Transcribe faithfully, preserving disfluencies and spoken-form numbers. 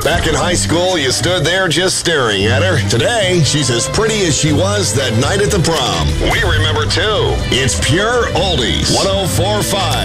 Back in high school, you stood there just staring at her. Today, she's as pretty as she was that night at the prom. We remember, too. It's Pure Oldies. one oh four point five.